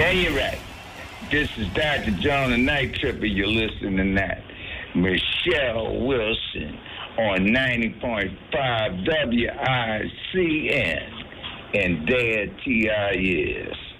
Yeah, you're right. This is Dr. John the Night Tripper. You're listening to that. Michelle Wilson on 90.5 WICN. And there T.I. is.